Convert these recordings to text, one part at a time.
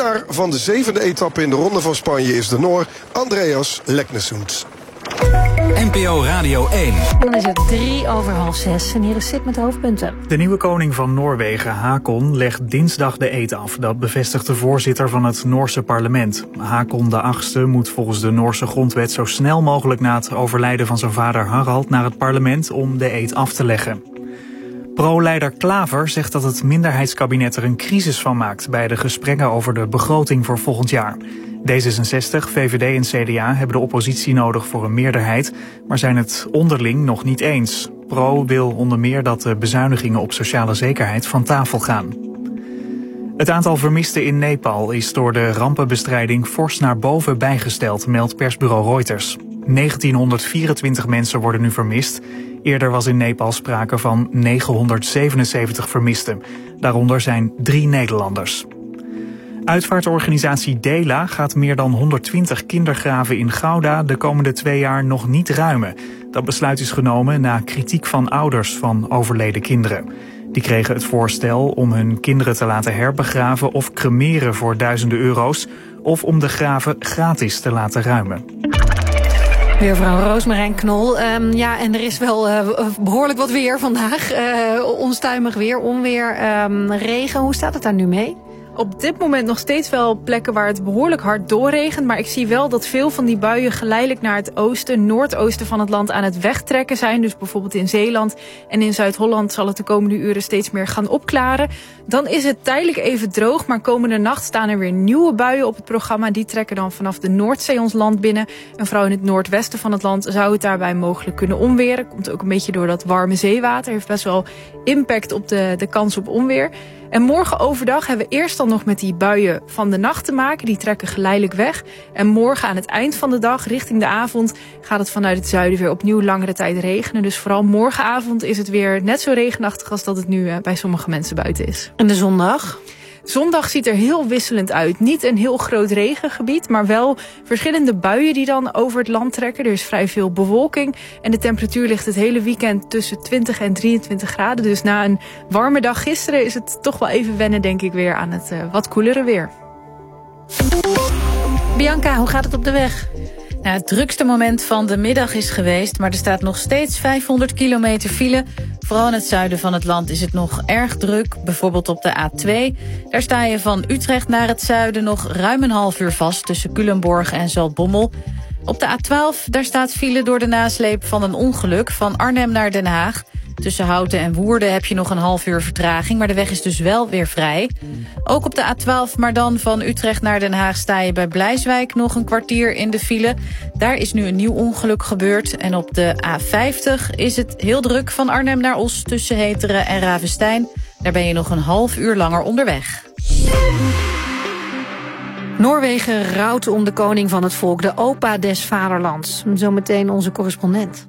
Winnaar van de 7e etappe in de Ronde van Spanje is de Noor Andreas Leknesund. NPO Radio 1. Dan is het 5:03 en hier is Sid met de hoofdpunten. De nieuwe koning van Noorwegen, Hakon, legt dinsdag de eed af. Dat bevestigt de voorzitter van het Noorse parlement. Hakon VIII moet volgens de Noorse grondwet zo snel mogelijk na het overlijden van zijn vader Harald naar het parlement om de eed af te leggen. Pro-leider Klaver zegt dat het minderheidskabinet er een crisis van maakt bij de gesprekken over de begroting voor volgend jaar. D66, VVD en CDA hebben de oppositie nodig voor een meerderheid, maar zijn het onderling nog niet eens. Pro wil onder meer dat de bezuinigingen op sociale zekerheid van tafel gaan. Het aantal vermisten in Nepal is door de rampenbestrijding fors naar boven bijgesteld, meldt persbureau Reuters. 1924 mensen worden nu vermist. Eerder was in Nepal sprake van 977 vermisten. Daaronder zijn 3 Nederlanders. Uitvaartorganisatie Dela gaat meer dan 120 kindergraven in Gouda de komende 2 jaar nog niet ruimen. Dat besluit is genomen na kritiek van ouders van overleden kinderen. Die kregen het voorstel om hun kinderen te laten herbegraven of cremeren voor duizenden euro's, of om de graven gratis te laten ruimen. Weervrouw Roosmarijn Knol. En er is wel behoorlijk wat weer vandaag. Onstuimig weer, onweer, regen. Hoe staat het daar nu mee? Op dit moment nog steeds wel plekken waar het behoorlijk hard doorregent. Maar ik zie wel dat veel van die buien geleidelijk naar het oosten, noordoosten van het land aan het wegtrekken zijn. Dus bijvoorbeeld in Zeeland en in Zuid-Holland zal het de komende uren steeds meer gaan opklaren. Dan is het tijdelijk even droog, maar komende nacht staan er weer nieuwe buien op het programma. Die trekken dan vanaf de Noordzee ons land binnen. En vooral in het noordwesten van het land zou het daarbij mogelijk kunnen onweren. Komt ook een beetje door dat warme zeewater. Heeft best wel impact op de kans op onweer. En morgen overdag hebben we eerst dan nog met die buien van de nacht te maken. Die trekken geleidelijk weg. En morgen aan het eind van de dag, richting de avond, gaat het vanuit het zuiden weer opnieuw langere tijd regenen. Dus vooral morgenavond is het weer net zo regenachtig als dat het nu bij sommige mensen buiten is. En de zondag? Zondag ziet er heel wisselend uit. Niet een heel groot regengebied, maar wel verschillende buien die dan over het land trekken. Er is vrij veel bewolking en de temperatuur ligt het hele weekend tussen 20 en 23 graden. Dus na een warme dag gisteren is het toch wel even wennen, denk ik, weer aan het wat koelere weer. Bianca, hoe gaat het op de weg? Nou, het drukste moment van de middag is geweest, maar er staat nog steeds 500 kilometer file. Vooral in het zuiden van het land is het nog erg druk. Bijvoorbeeld op de A2. Daar sta je van Utrecht naar het zuiden nog ruim een half uur vast tussen Culemborg en Zaltbommel. Op de A12, daar staat file door de nasleep van een ongeluk van Arnhem naar Den Haag. Tussen Houten en Woerden heb je nog een half uur vertraging, maar de weg is dus wel weer vrij. Ook op de A12, maar dan van Utrecht naar Den Haag sta je bij Blijswijk nog een kwartier in de file. Daar is nu een nieuw ongeluk gebeurd. En op de A50 is het heel druk van Arnhem naar Os tussen Heteren en Ravestein. Daar ben je nog een half uur langer onderweg. Noorwegen rouwt om de koning van het volk, de opa des vaderlands. Zometeen onze correspondent.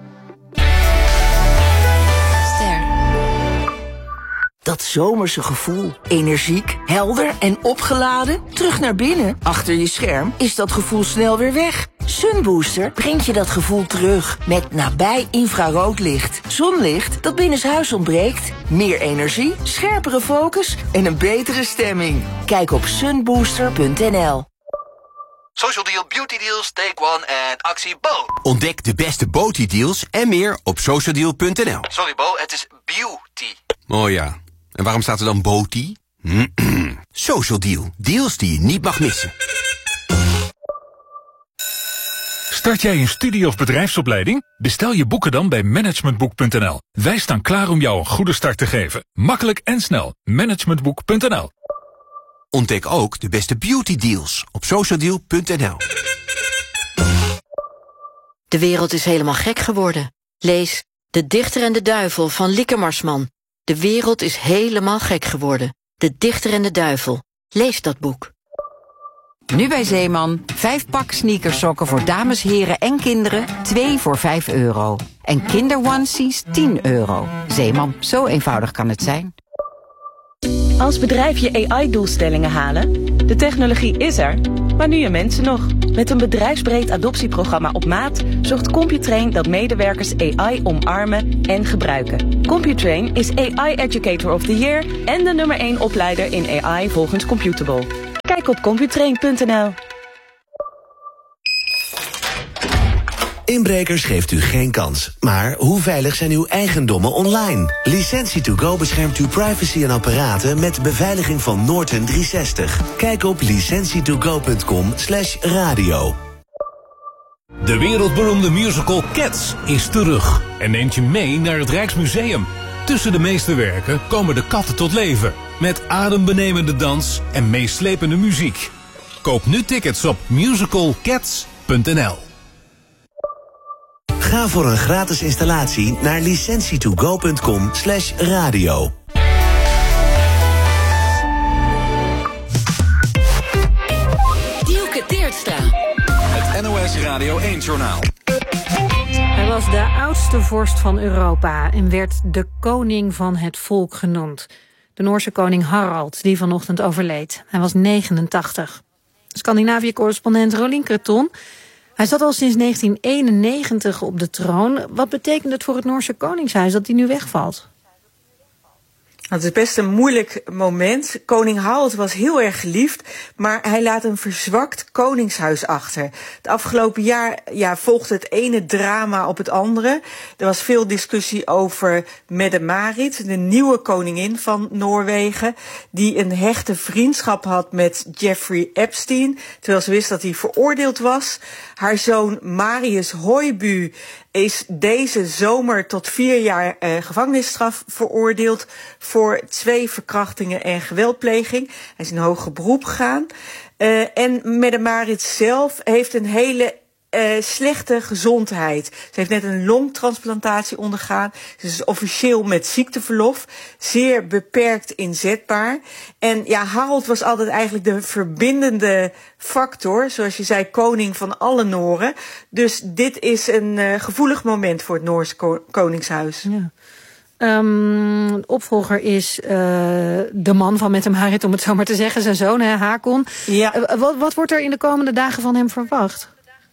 Dat zomerse gevoel. Energiek, helder en opgeladen. Terug naar binnen, achter je scherm, is dat gevoel snel weer weg. Sunbooster brengt je dat gevoel terug. Met nabij infraroodlicht. Zonlicht dat binnenshuis ontbreekt. Meer energie, scherpere focus en een betere stemming. Kijk op sunbooster.nl. Social Deal, Beauty Deals, Take One en actie Bo. Ontdek de beste Beauty deals en meer op socialdeal.nl. Sorry Bo, het is beauty. Oh ja, en waarom staat er dan Beauty? Social Deal, deals die je niet mag missen. Start jij een studie- of bedrijfsopleiding? Bestel je boeken dan bij managementboek.nl. Wij staan klaar om jou een goede start te geven. Makkelijk en snel. Managementboek.nl. Ontdek ook de beste beauty deals op socialdeal.nl. De wereld is helemaal gek geworden. Lees De Dichter en de Duivel van Lieke Marsman. De wereld is helemaal gek geworden. De Dichter en de Duivel. Lees dat boek. Nu bij Zeeman, 5 pak sneakersokken voor dames, heren en kinderen, 2 voor €5. En kinderonesies €10. Zeeman, zo eenvoudig kan het zijn. Als bedrijf je AI-doelstellingen halen, de technologie is er, maar nu je mensen nog. Met een bedrijfsbreed adoptieprogramma op maat zorgt Computrain dat medewerkers AI omarmen en gebruiken. Computrain is AI Educator of the Year en de #1 opleider in AI volgens Computable. Kijk Kijk op computrain.nl. Inbrekers geeft u geen kans. Maar hoe veilig zijn uw eigendommen online? Licentie2Go beschermt uw privacy en apparaten met beveiliging van Norton 360. Kijk op licentietogo.com/radio. De wereldberoemde musical Cats is terug en neemt je mee naar het Rijksmuseum. Tussen de meesterwerken komen de katten tot leven. Met adembenemende dans en meeslepende muziek. Koop nu tickets op musicalcats.nl. Ga voor een gratis installatie naar licentietogo.com/radio. Dielke Teertstra. Het NOS Radio 1-journaal. Hij was de oudste vorst van Europa en werd de koning van het volk genoemd. De Noorse koning Harald, die vanochtend overleed. Hij was 89. Scandinavië-correspondent Rolien Kreton. Hij zat al sinds 1991 op de troon. Wat betekent het voor het Noorse koningshuis dat hij nu wegvalt? Het is best een moeilijk moment. Koning Harald was heel erg geliefd, maar hij laat een verzwakt koningshuis achter. Het afgelopen jaar volgde het ene drama op het andere. Er was veel discussie over Mette-Marit, de nieuwe koningin van Noorwegen, die een hechte vriendschap had met Jeffrey Epstein, terwijl ze wist dat hij veroordeeld was. Haar zoon Marius Højby is deze zomer tot 4 jaar gevangenisstraf veroordeeld voor 2 verkrachtingen en geweldpleging. Hij is in hoger beroep gegaan. En Mette-Marit zelf heeft een hele slechte gezondheid. Ze heeft net een longtransplantatie ondergaan. Ze is officieel met ziekteverlof. Zeer beperkt inzetbaar. En ja, Harald was altijd eigenlijk de verbindende factor. Zoals je zei, koning van alle Nooren. Dus dit is een gevoelig moment voor het Noorse koningshuis. Ja. Opvolger is de man van Mette-Marit, om het zo maar te zeggen, zijn zoon, Haakon. Ja. Wat wordt er in de komende dagen van hem verwacht?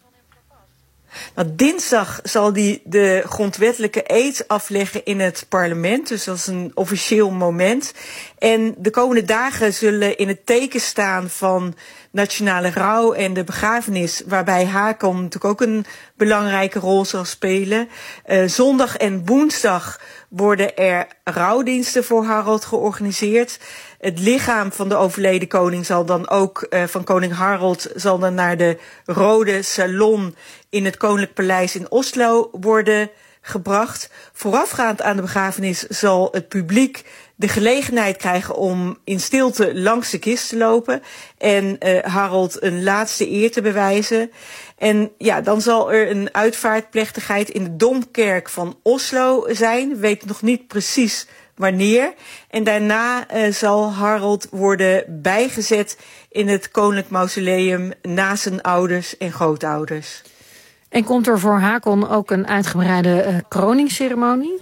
Nou, dinsdag zal hij de grondwettelijke eed afleggen in het parlement. Dus dat is een officieel moment. En de komende dagen zullen in het teken staan van nationale rouw en de begrafenis, waarbij Haakon natuurlijk ook een belangrijke rol zal spelen. Zondag en woensdag worden er rouwdiensten voor Harald georganiseerd. Het lichaam van de overleden koning zal dan ook, van koning Harald, zal dan naar de Rode Salon in het Koninklijk Paleis in Oslo worden gebracht. Voorafgaand aan de begrafenis zal het publiek de gelegenheid krijgen om in stilte langs de kist te lopen en Harald een laatste eer te bewijzen. En ja, dan zal er een uitvaartplechtigheid in de Domkerk van Oslo zijn. We weten nog niet precies wanneer. En daarna zal Harald worden bijgezet in het Koninklijk Mausoleum naast zijn ouders en grootouders. En komt er voor Haakon ook een uitgebreide kroningsceremonie?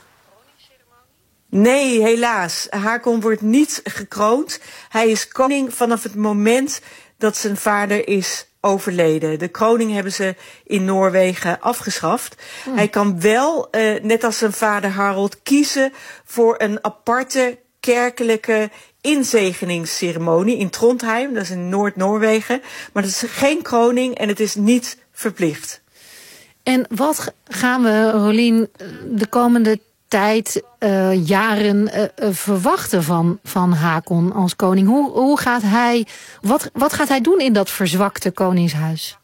Nee, helaas. Haakon wordt niet gekroond. Hij is koning vanaf het moment dat zijn vader is overleden. De kroning hebben ze in Noorwegen afgeschaft. Hij kan wel, net als zijn vader Harald, kiezen voor een aparte kerkelijke inzegeningsceremonie in Trondheim. Dat is in Noord-Noorwegen. Maar dat is geen kroning en het is niet verplicht. En wat gaan we, Rolien, de komende tijd, jaren verwachten van Haakon als koning? Hoe gaat hij, wat gaat hij doen in dat verzwakte koningshuis?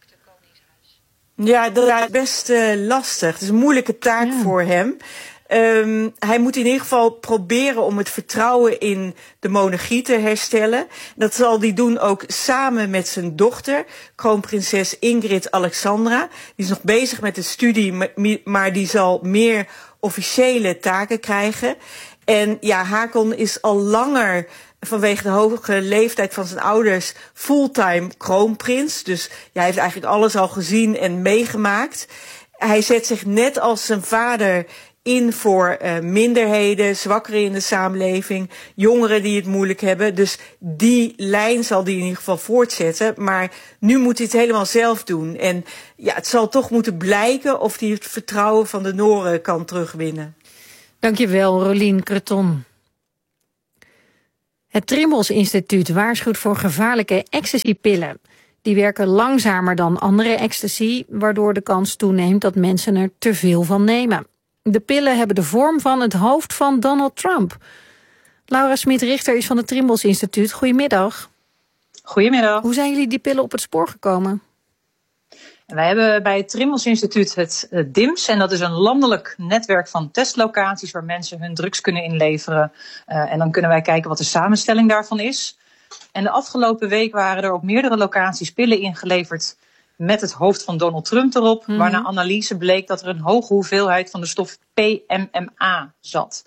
Ja, dat is best lastig. Het is een moeilijke taak voor hem. Hij moet in ieder geval proberen om het vertrouwen in de monarchie te herstellen. Dat zal hij doen ook samen met zijn dochter, kroonprinses Ingrid Alexandra. Die is nog bezig met de studie, maar die zal meer officiële taken krijgen. En ja, Haakon is al langer vanwege de hoge leeftijd van zijn ouders fulltime kroonprins. Dus ja, hij heeft eigenlijk alles al gezien en meegemaakt. Hij zet zich net als zijn vader in voor minderheden, zwakkeren in de samenleving, jongeren die het moeilijk hebben. Dus die lijn zal hij in ieder geval voortzetten. Maar nu moet hij het helemaal zelf doen. En ja, het zal toch moeten blijken of hij het vertrouwen van de Noren kan terugwinnen. Dankjewel, Rolien Kreton. Het Trimbos Instituut waarschuwt voor gevaarlijke ecstasypillen. Die werken langzamer dan andere ecstasy, waardoor de kans toeneemt dat mensen er te veel van nemen. De pillen hebben de vorm van het hoofd van Donald Trump. Laura Smit-Richter is van het Trimbos Instituut. Goedemiddag. Goedemiddag. Hoe zijn jullie die pillen op het spoor gekomen? Wij hebben bij het Trimbos Instituut het DIMS. En dat is een landelijk netwerk van testlocaties waar mensen hun drugs kunnen inleveren. En dan kunnen wij kijken wat de samenstelling daarvan is. En de afgelopen week waren er op meerdere locaties pillen ingeleverd met het hoofd van Donald Trump erop. Mm-hmm. Waarna analyse bleek dat er een hoge hoeveelheid van de stof PMMA zat.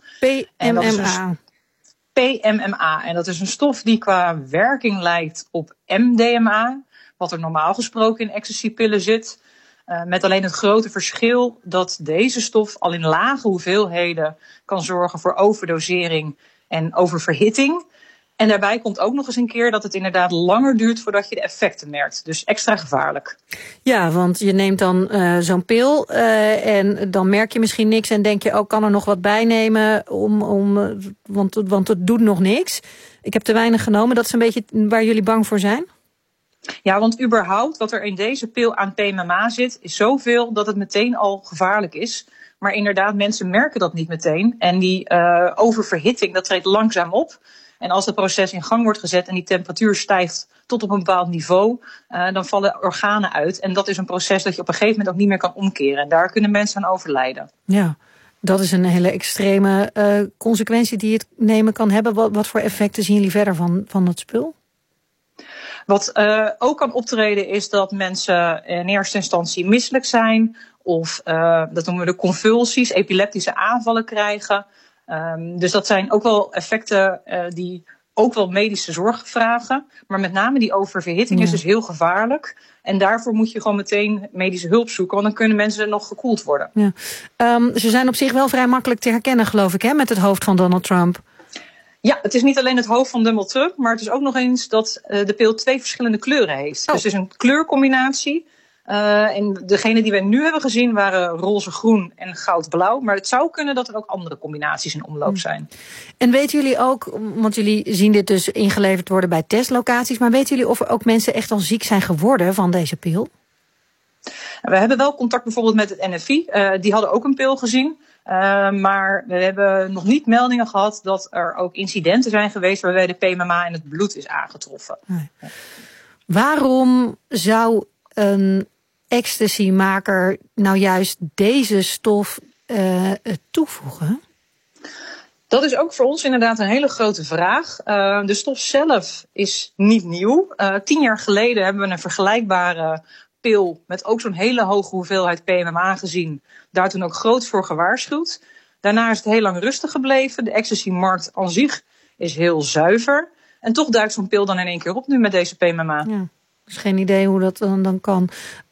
PMMA. En dat is een stof die qua werking lijkt op MDMA. Wat er normaal gesproken in ecstasypillen zit. Met alleen het grote verschil dat deze stof al in lage hoeveelheden kan zorgen voor overdosering en oververhitting. En daarbij komt ook nog eens een keer dat het inderdaad langer duurt voordat je de effecten merkt. Dus extra gevaarlijk. Ja, want je neemt dan zo'n pil en dan merk je misschien niks en denk je, kan er nog wat bij nemen, want het doet nog niks. Ik heb te weinig genomen, dat is een beetje waar jullie bang voor zijn? Ja, want überhaupt wat er in deze pil aan PMMA zit, is zoveel dat het meteen al gevaarlijk is. Maar inderdaad, mensen merken dat niet meteen. En die oververhitting, dat treedt langzaam op. En als het proces in gang wordt gezet en die temperatuur stijgt tot op een bepaald niveau, dan vallen organen uit. En dat is een proces dat je op een gegeven moment ook niet meer kan omkeren. En daar kunnen mensen aan overlijden. Ja, dat is een hele extreme consequentie die het nemen kan hebben. Wat voor effecten zien jullie verder van het spul? Wat ook kan optreden is dat mensen in eerste instantie misselijk zijn. Of dat noemen we de convulsies, epileptische aanvallen krijgen. Dus dat zijn ook wel effecten die ook wel medische zorg vragen. Maar met name die oververhitting is dus heel gevaarlijk. En daarvoor moet je gewoon meteen medische hulp zoeken. Want dan kunnen mensen nog gekoeld worden. Ja. Ze zijn op zich wel vrij makkelijk te herkennen, geloof ik, hè, met het hoofd van Donald Trump. Ja, het is niet alleen het hoofd van Donald Trump, maar het is ook nog eens dat de pil 2 verschillende kleuren heeft. Dus het is een kleurcombinatie. En degene die wij nu hebben gezien waren roze-groen en goud-blauw. Maar het zou kunnen dat er ook andere combinaties in omloop zijn. En weten jullie ook, want jullie zien dit dus ingeleverd worden bij testlocaties, maar weten jullie of er ook mensen echt al ziek zijn geworden van deze pil? We hebben wel contact bijvoorbeeld met het NFI. Die hadden ook een pil gezien. Maar we hebben nog niet meldingen gehad dat er ook incidenten zijn geweest waarbij de PMMA in het bloed is aangetroffen. Nee. Waarom zou een ecstasymaker nou juist deze stof toevoegen? Dat is ook voor ons inderdaad een hele grote vraag. De stof zelf is niet nieuw. 10 jaar geleden hebben we een vergelijkbare pil met ook zo'n hele hoge hoeveelheid PMMA gezien. Daar toen ook groot voor gewaarschuwd. Daarna is het heel lang rustig gebleven. De ecstasy-markt aan zich is heel zuiver. En toch duikt zo'n pil dan in één keer op nu met deze PMMA. Ja, dus geen idee hoe dat dan kan.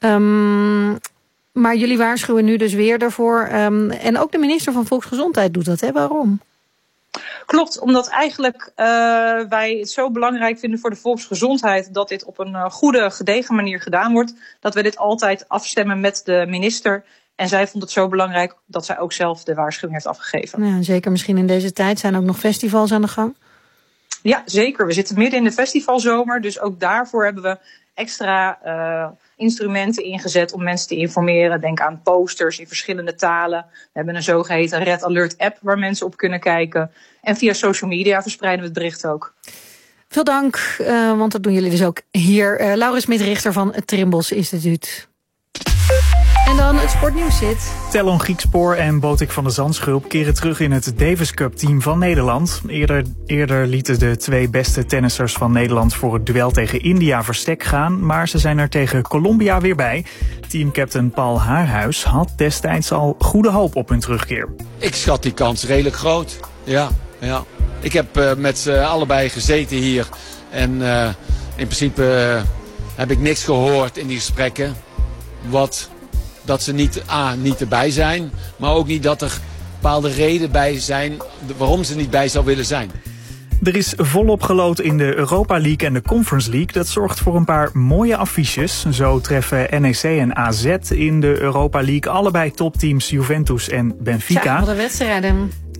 Maar jullie waarschuwen nu dus weer daarvoor. En ook de minister van Volksgezondheid doet dat, hè? Waarom? Klopt, omdat eigenlijk wij het zo belangrijk vinden voor de volksgezondheid dat dit op een goede, gedegen manier gedaan wordt. Dat we dit altijd afstemmen met de minister. En zij vond het zo belangrijk dat zij ook zelf de waarschuwing heeft afgegeven. Ja, zeker misschien in deze tijd zijn ook nog festivals aan de gang. Ja, zeker. We zitten midden in de festivalzomer. Dus ook daarvoor hebben we extra instrumenten ingezet om mensen te informeren. Denk aan posters in verschillende talen. We hebben een zogeheten Red Alert app waar mensen op kunnen kijken. En via social media verspreiden we het bericht ook. Veel dank, want dat doen jullie dus ook hier. Laura Smit-Richter van het Trimbos Instituut. En dan het sportnieuws zit. Telon Griekspoor en Botik van de Zandschulp keren terug in het Davis Cup team van Nederland. Eerder lieten de 2 beste tennissers van Nederland voor het duel tegen India verstek gaan. Maar ze zijn er tegen Colombia weer bij. Teamcaptain Paul Haarhuis had destijds al goede hoop op hun terugkeer. Ik schat die kans redelijk groot. Ja. Ik heb met ze allebei gezeten hier. En in principe heb ik niks gehoord in die gesprekken. Dat ze niet erbij zijn, maar ook niet dat er bepaalde redenen bij zijn waarom ze niet bij zou willen zijn. Er is volop geloot in de Europa League en de Conference League. Dat zorgt voor een paar mooie affiches. Zo treffen NEC en AZ in de Europa League allebei topteams Juventus en Benfica. Ja, wat een wedstrijden.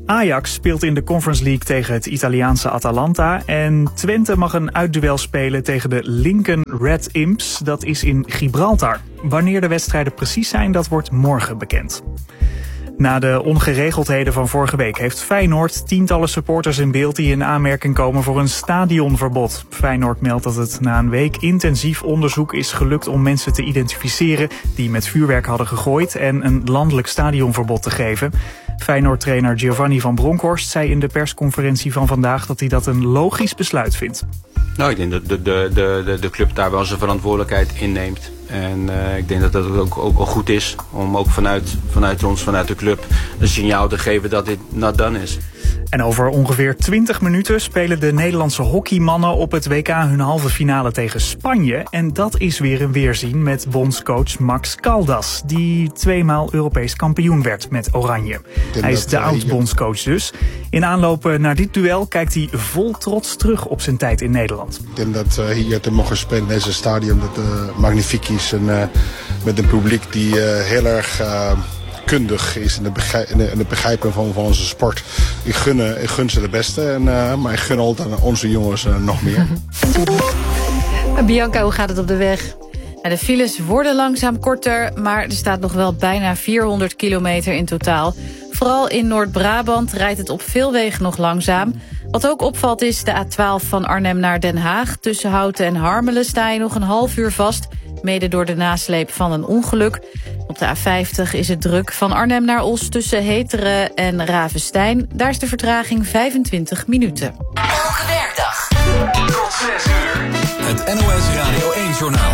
Ajax speelt in de Conference League tegen het Italiaanse Atalanta. En Twente mag een uitduel spelen tegen de Lincoln Red Imps. Dat is in Gibraltar. Wanneer de wedstrijden precies zijn, dat wordt morgen bekend. Na de ongeregeldheden van vorige week heeft Feyenoord tientallen supporters in beeld die in aanmerking komen voor een stadionverbod. Feyenoord meldt dat het na een week intensief onderzoek is gelukt om mensen te identificeren die met vuurwerk hadden gegooid en een landelijk stadionverbod te geven. Feyenoord-trainer Giovanni van Bronckhorst zei in de persconferentie van vandaag dat hij dat een logisch besluit vindt. Nou, ik denk dat de club daar wel zijn verantwoordelijkheid inneemt. En ik denk dat dat ook goed is om ook vanuit de club een signaal te geven dat dit not done is. En over ongeveer 20 minuten spelen de Nederlandse hockeymannen op het WK hun halve finale tegen Spanje. En dat is weer een weerzien met bondscoach Max Caldas, die 2-maal Europees kampioen werd met Oranje. Hij is de oud-bondscoach dus. In aanloop naar dit duel kijkt hij vol trots terug op zijn tijd in Nederland. Ik denk dat hier te mogen spelen in deze stadion dat magnifiek is. En met een publiek die heel erg kundig is in het begrijpen van onze sport. Ik gun ze de beste, maar ik gun altijd aan onze jongens nog meer. Bianca, hoe gaat het op de weg? De files worden langzaam korter, maar er staat nog wel bijna 400 kilometer in totaal. Vooral in Noord-Brabant rijdt het op veel wegen nog langzaam. Wat ook opvalt is de A12 van Arnhem naar Den Haag. Tussen Houten en Harmelen sta je nog een half uur vast, mede door de nasleep van een ongeluk. Op de A50 is het druk van Arnhem naar Os tussen Heteren en Ravenstein. Daar is de vertraging 25 minuten. Elke werkdag tot 6 uur. Het NOS Radio 1-journaal.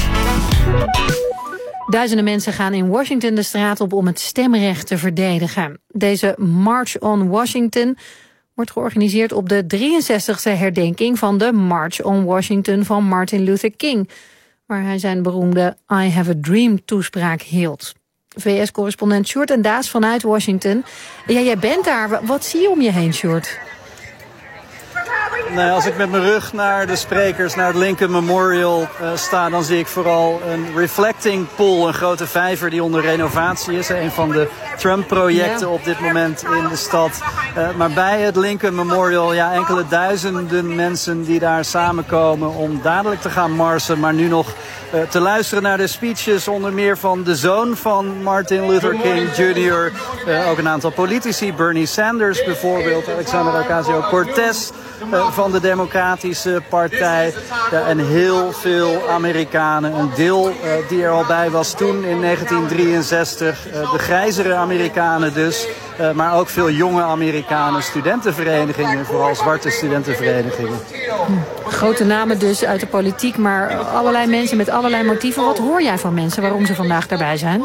Duizenden mensen gaan in Washington de straat op om het stemrecht te verdedigen. Deze March on Washington wordt georganiseerd op de 63e herdenking van de March on Washington van Martin Luther King, waar hij zijn beroemde I Have a Dream toespraak hield. VS-correspondent Sjoerd en Daas vanuit Washington. Ja, jij bent daar. Wat zie je om je heen, Sjoerd? Nou, als ik met mijn rug naar de sprekers, naar het Lincoln Memorial sta, dan zie ik vooral een reflecting pool, een grote vijver die onder renovatie is. Een van de Trump-projecten op dit moment in de stad. Maar bij het Lincoln Memorial, enkele duizenden mensen die daar samenkomen om dadelijk te gaan marsen, maar nu nog te luisteren naar de speeches, onder meer van de zoon van Martin Luther King Jr. Ook een aantal politici, Bernie Sanders bijvoorbeeld, Alexandria Ocasio-Cortez van de Democratische Partij. En heel veel Amerikanen. Een deel die er al bij was toen in 1963. De grijzere Amerikanen dus. Maar ook veel jonge Amerikanen, studentenverenigingen, vooral zwarte studentenverenigingen. Grote namen dus uit de politiek, maar allerlei mensen met allerlei motieven. Wat hoor jij van mensen waarom ze vandaag daarbij zijn?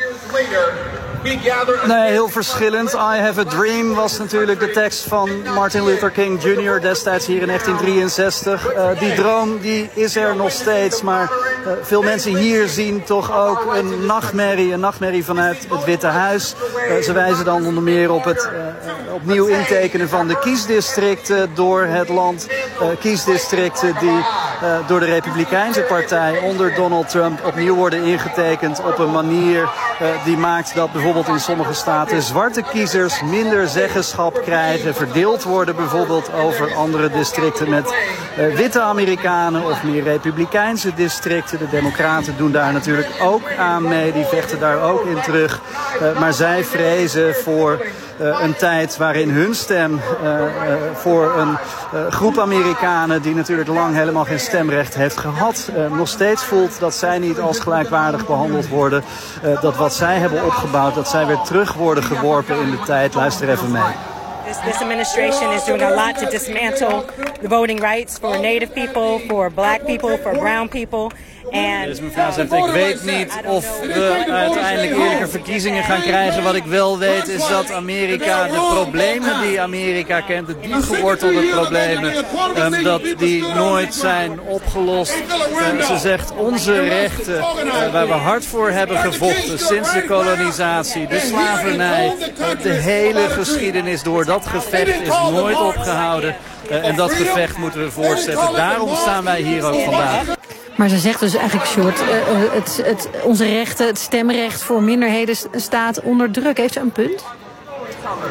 Nee, heel verschillend. I Have a Dream was natuurlijk de tekst van Martin Luther King Jr. destijds hier in 1963. Die droom die is er nog steeds, maar veel mensen hier zien toch ook een nachtmerrie vanuit het Witte Huis. Ze wijzen dan onder meer op het opnieuw intekenen van de kiesdistricten door het land. Kiesdistricten die door de Republikeinse Partij onder Donald Trump opnieuw worden ingetekend op een manier die maakt dat bijvoorbeeld in sommige staten zwarte kiezers minder zeggenschap krijgen, verdeeld worden bijvoorbeeld over andere districten met witte Amerikanen of meer Republikeinse districten. De Democraten doen daar natuurlijk ook aan mee, die vechten daar ook in terug. Maar zij vrezen voor een tijd waarin hun stem voor een groep Amerikanen die natuurlijk lang helemaal geen stemrecht heeft gehad, nog steeds voelt dat zij niet als gelijkwaardig behandeld worden. Dat wat zij hebben opgebouwd, dat zij weer terug worden geworpen in de tijd. Luister even mee. This administration is doing a lot to dismantle the voting rights for Native people, for black people, for brown people. Dus mevrouw zegt, ik weet niet of we uiteindelijk eerlijke verkiezingen gaan krijgen. Wat ik wel weet is dat Amerika, de problemen die Amerika kent, de diep gewortelde problemen, dat die nooit zijn opgelost. Ze zegt, onze rechten, waar we hard voor hebben gevochten sinds de kolonisatie, de slavernij, de hele geschiedenis door dat gevecht is nooit opgehouden. En dat gevecht moeten we voortzetten. Daarom staan wij hier ook vandaag. Maar ze zegt dus eigenlijk, Sjoerd, onze rechten, het stemrecht voor minderheden staat onder druk. Heeft ze een punt?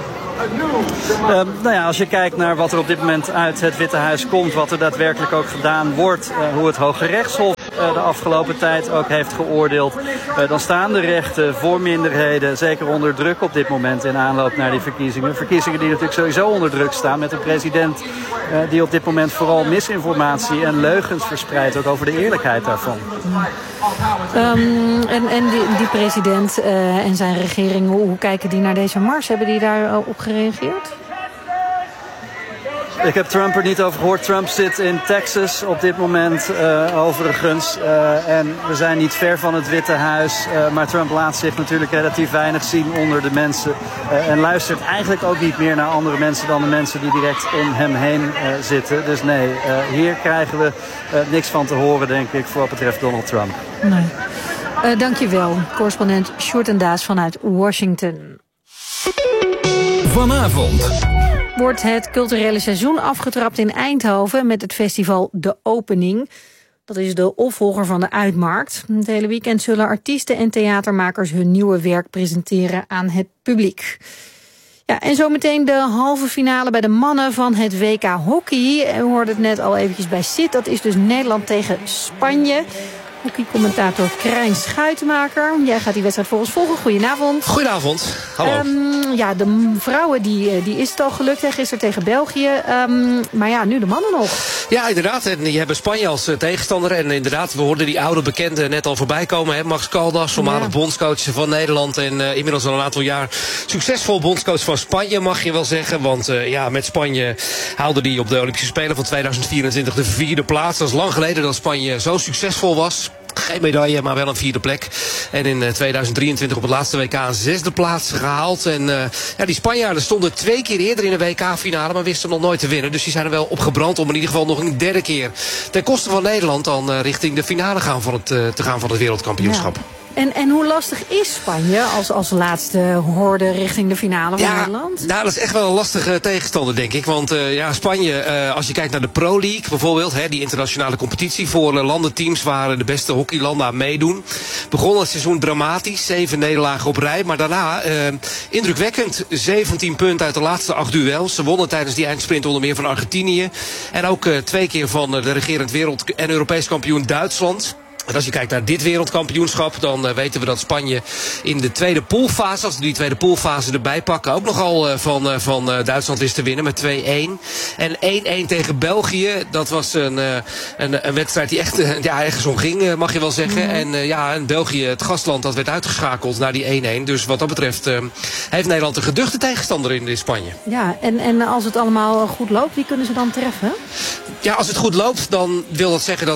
Als je kijkt naar wat er op dit moment uit het Witte Huis komt, wat er daadwerkelijk ook gedaan wordt, hoe het Hoge Rechtshof de afgelopen tijd ook heeft geoordeeld, dan staan de rechten voor minderheden zeker onder druk op dit moment in aanloop naar die verkiezingen. Verkiezingen die natuurlijk sowieso onder druk staan met een president die op dit moment vooral misinformatie en leugens verspreidt, ook over de eerlijkheid daarvan. Die president en zijn regering, hoe kijken die naar deze mars? Hebben die daar op gereageerd? Ik heb Trump er niet over gehoord. Trump zit in Texas op dit moment overigens. En we zijn niet ver van het Witte Huis. Maar Trump laat zich natuurlijk relatief weinig zien onder de mensen. En luistert eigenlijk ook niet meer naar andere mensen dan de mensen die direct om hem heen zitten. Dus nee, hier krijgen we niks van te horen, denk ik, voor wat betreft Donald Trump. Nee. Dankjewel, correspondent Sjoerd Daas vanuit Washington. Vanavond wordt het culturele seizoen afgetrapt in Eindhoven met het festival De Opening. Dat is de opvolger van de Uitmarkt. Het hele weekend zullen artiesten en theatermakers hun nieuwe werk presenteren aan het publiek. Ja, en zometeen de halve finale bij de mannen van het WK Hockey. U hoorde het net al eventjes bij Sid. Dat is dus Nederland tegen Spanje. Hockeycommentator Krijn Schuitenmaker. Jij gaat die wedstrijd voor ons volgen. Goedenavond. Goedenavond. Hallo. De vrouwen die is het al gelukt gisteren tegen België. Maar ja, nu de mannen nog. Ja, inderdaad. En die hebben Spanje als tegenstander. En inderdaad, we hoorden die oude bekende net al voorbij komen. Hè? Max Caldas, voormalig bondscoach van Nederland. En inmiddels al een aantal jaar succesvol bondscoach van Spanje, mag je wel zeggen. Want met Spanje haalde die op de Olympische Spelen van 2024 de 4e plaats. Dat is lang geleden dat Spanje zo succesvol was. Geen medaille, maar wel een 4e plek. En in 2023 op het laatste WK een 6e plaats gehaald. En die Spanjaarden stonden 2 keer eerder in de WK-finale, maar wisten nog nooit te winnen. Dus die zijn er wel op gebrand om in ieder geval nog een 3e keer ten koste van Nederland dan richting de finale te gaan van het wereldkampioenschap. Ja. En hoe lastig is Spanje als laatste hoorde richting de finale van Nederland? Nou, dat is echt wel een lastige tegenstander, denk ik. Want Spanje, als je kijkt naar de Pro League bijvoorbeeld, die internationale competitie voor landenteams waar de beste hockeylanden aan meedoen, begon het seizoen dramatisch. 7 nederlagen op rij, maar daarna indrukwekkend 17 punten uit de laatste 8 duels. Ze wonnen tijdens die eindsprint onder meer van Argentinië. En ook 2 keer van de regerend wereld- en Europees kampioen Duitsland. En als je kijkt naar dit wereldkampioenschap, dan weten we dat Spanje in de tweede poolfase, als we die tweede poolfase erbij pakken, ook nogal van Duitsland wist te winnen met 2-1. En 1-1 tegen België, dat was een wedstrijd die echt ergens om ging, mag je wel zeggen. En België, het gastland, dat werd uitgeschakeld naar die 1-1. Dus wat dat betreft heeft Nederland een geduchte tegenstander in Spanje. Ja, en als het allemaal goed loopt, wie kunnen ze dan treffen? Ja, als het goed loopt, dan wil dat zeggen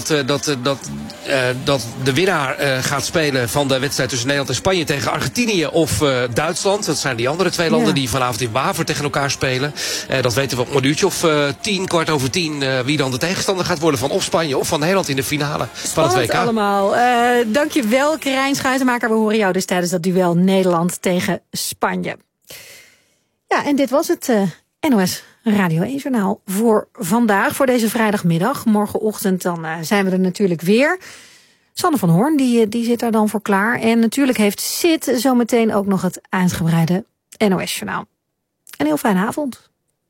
dat de winnaar gaat spelen van de wedstrijd tussen Nederland en Spanje tegen Argentinië of Duitsland. Dat zijn die andere 2 landen die vanavond in Waver tegen elkaar spelen. Dat weten we op een uurtje of 10:15 wie dan de tegenstander gaat worden van of Spanje of van Nederland in de finale van het WK. Allemaal. Dankjewel, Krijn Schuitenmaker. We horen jou dus tijdens dat duel Nederland tegen Spanje. Ja, en dit was het NOS Radio 1-journaal voor vandaag, voor deze vrijdagmiddag. Morgenochtend dan zijn we er natuurlijk weer. Sanne van Hoorn, die zit daar dan voor klaar. En natuurlijk heeft Sid zometeen ook nog het uitgebreide NOS-journaal. Een heel fijne avond.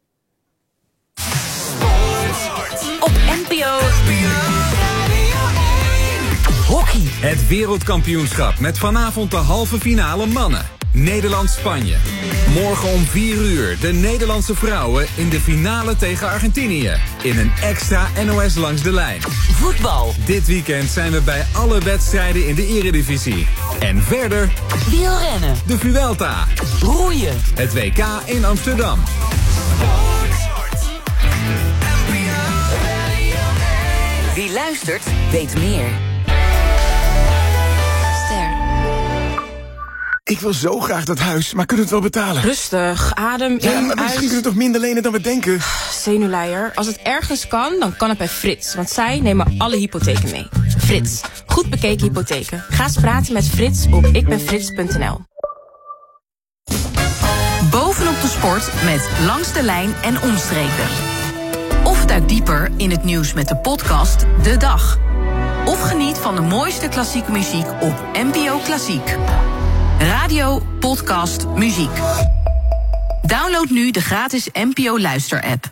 Op NPO Hockey. Het wereldkampioenschap met vanavond de halve finale mannen. Nederland-Spanje. Morgen om 4 uur de Nederlandse vrouwen in de finale tegen Argentinië. In een extra NOS langs de lijn. Voetbal. Dit weekend zijn we bij alle wedstrijden in de Eredivisie. En verder wielrennen. De Vuelta. Roeien. Het WK in Amsterdam. Wie luistert, weet meer. Ik wil zo graag dat huis, maar kunnen we het wel betalen? Rustig, adem in, maar misschien kunnen we toch minder lenen dan we denken? Zenuwleier. Als het ergens kan, dan kan het bij Frits. Want zij nemen alle hypotheken mee. Frits. Goed bekeken hypotheken. Ga eens praten met Frits op ikbenfrits.nl. Bovenop de sport met Langs de Lijn en Omstreken. Of duik dieper in het nieuws met de podcast De Dag. Of geniet van de mooiste klassieke muziek op NPO Klassiek. Radio, podcast, muziek. Download nu de gratis NPO Luister-app.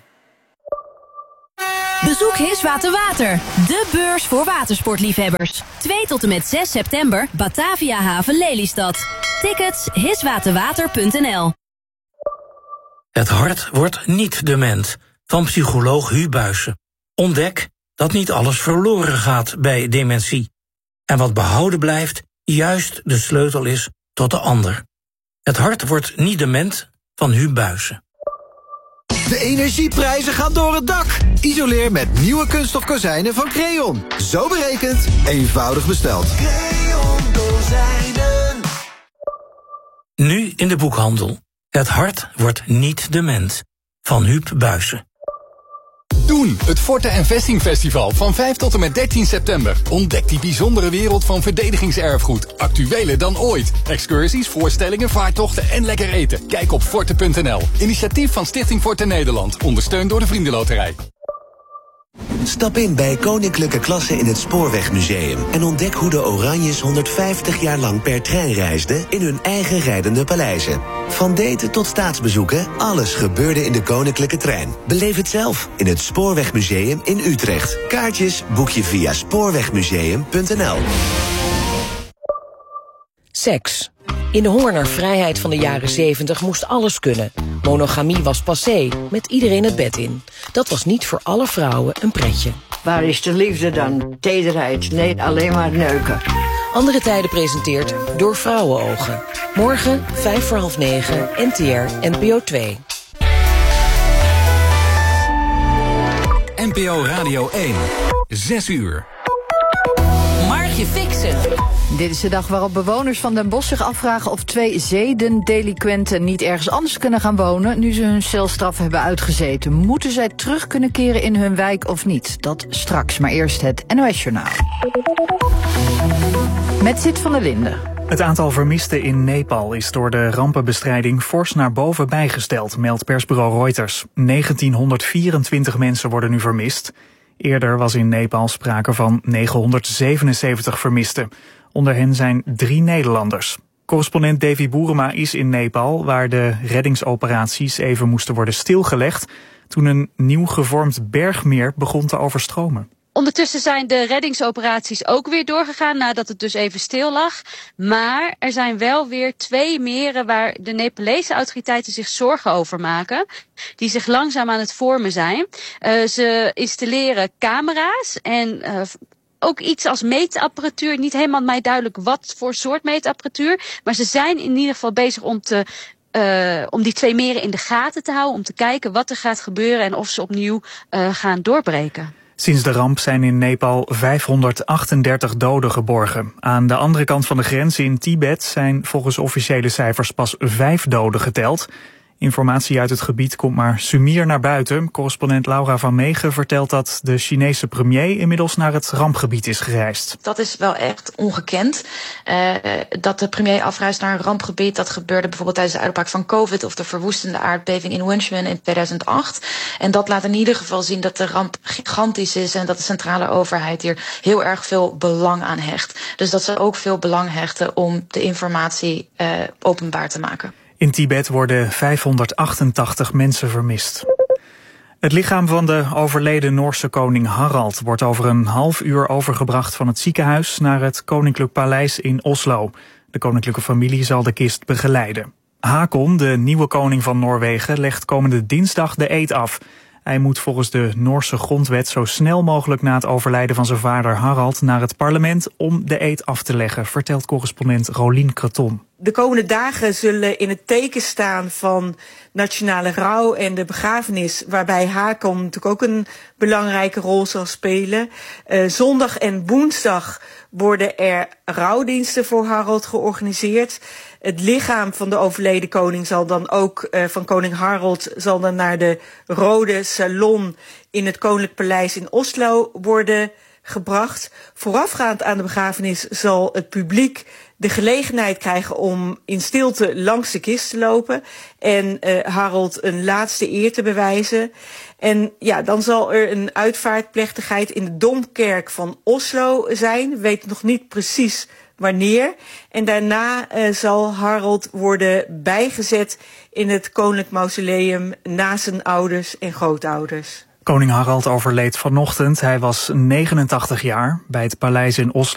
Bezoek Hiswater Water, de beurs voor watersportliefhebbers. 2 tot en met 6 september, Batavia Haven Lelystad. Tickets hiswaterwater.nl. Het hart wordt niet dement, van psycholoog Hu Buijsen. Ontdek dat niet alles verloren gaat bij dementie. En wat behouden blijft, juist de sleutel is tot de ander. Het hart wordt niet dement, van Hu Buijsen. De energieprijzen gaan door het dak. Isoleer met nieuwe kunststof kozijnen van Creon. Zo berekend, eenvoudig besteld. Creon kozijnen. Nu in de boekhandel. Het hart wordt niet dement. Van Huub Buijsen. Doen, het Forte en Vesting Festival van 5 tot en met 13 september. Ontdek die bijzondere wereld van verdedigingserfgoed. Actueler dan ooit. Excursies, voorstellingen, vaartochten en lekker eten. Kijk op forte.nl. Initiatief van Stichting Forte Nederland. Ondersteund door de Vriendenloterij. Stap in bij Koninklijke Klasse in het Spoorwegmuseum en ontdek hoe de Oranjes 150 jaar lang per trein reisden in hun eigen rijdende paleizen. Van daten tot staatsbezoeken, alles gebeurde in de Koninklijke Trein. Beleef het zelf in het Spoorwegmuseum in Utrecht. Kaartjes boek je via spoorwegmuseum.nl. Seks. In de honger naar vrijheid van de jaren 70 moest alles kunnen. Monogamie was passé, met iedereen het bed in. Dat was niet voor alle vrouwen een pretje. Waar is de liefde dan? Tederheid? Nee, alleen maar neuken. Andere Tijden presenteert Door Vrouwenogen. Morgen, 9:05, NTR, NPO 2. NPO Radio 1, 6 uur. Margje Fixen. Dit is de dag waarop bewoners van Den Bosch zich afvragen of 2 zedendelinquenten niet ergens anders kunnen gaan wonen nu ze hun celstraf hebben uitgezeten. Moeten zij terug kunnen keren in hun wijk of niet? Dat straks, maar eerst het NOS-journaal. Met Zit van der Linden. Het aantal vermisten in Nepal is door de rampenbestrijding fors naar boven bijgesteld, meldt persbureau Reuters. 1924 mensen worden nu vermist. Eerder was in Nepal sprake van 977 vermisten. Onder hen zijn 3 Nederlanders. Correspondent Davy Boerema is in Nepal, waar de reddingsoperaties even moesten worden stilgelegd toen een nieuw gevormd bergmeer begon te overstromen. Ondertussen zijn de reddingsoperaties ook weer doorgegaan nadat het dus even stil lag. Maar er zijn wel weer 2 meren waar de Nepalese autoriteiten zich zorgen over maken. Die zich langzaam aan het vormen zijn. Ze installeren camera's en ook iets als meetapparatuur. Niet helemaal mij duidelijk wat voor soort meetapparatuur. Maar ze zijn in ieder geval bezig om die 2 meren in de gaten te houden. Om te kijken wat er gaat gebeuren en of ze opnieuw gaan doorbreken. Sinds de ramp zijn in Nepal 538 doden geborgen. Aan de andere kant van de grens in Tibet zijn volgens officiële cijfers pas 5 doden geteld. Informatie uit het gebied komt maar sumier naar buiten. Correspondent Laura van Meegen vertelt dat de Chinese premier inmiddels naar het rampgebied is gereisd. Dat is wel echt ongekend. Dat de premier afreist naar een rampgebied, dat gebeurde bijvoorbeeld tijdens de uitbraak van COVID of de verwoestende aardbeving in Wenchuan in 2008. En dat laat in ieder geval zien dat de ramp gigantisch is en dat de centrale overheid hier heel erg veel belang aan hecht. Dus dat ze ook veel belang hechten om de informatie openbaar te maken. In Tibet worden 588 mensen vermist. Het lichaam van de overleden Noorse koning Harald wordt over een half uur overgebracht van het ziekenhuis naar het Koninklijk Paleis in Oslo. De koninklijke familie zal de kist begeleiden. Haakon, de nieuwe koning van Noorwegen, legt komende dinsdag de eed af. Hij moet volgens de Noorse grondwet zo snel mogelijk na het overlijden van zijn vader Harald naar het parlement om de eed af te leggen, vertelt correspondent Rolien Kraton. De komende dagen zullen in het teken staan van nationale rouw en de begrafenis, waarbij Haakon natuurlijk ook een belangrijke rol zal spelen. Zondag en woensdag worden er rouwdiensten voor Harald georganiseerd. Het lichaam van de overleden koning zal dan ook, van koning Harald, zal dan naar de Rode Salon in het Koninklijk Paleis in Oslo worden gebracht. Voorafgaand aan de begrafenis zal het publiek de gelegenheid krijgen om in stilte langs de kist te lopen en Harald een laatste eer te bewijzen. En ja, dan zal er een uitvaartplechtigheid in de Domkerk van Oslo zijn. We weten nog niet precies wanneer. En daarna zal Harald worden bijgezet in het Koninklijk Mausoleum naast zijn ouders en grootouders. Koning Harald overleed vanochtend. Hij was 89 jaar. Bij het paleis in Oslo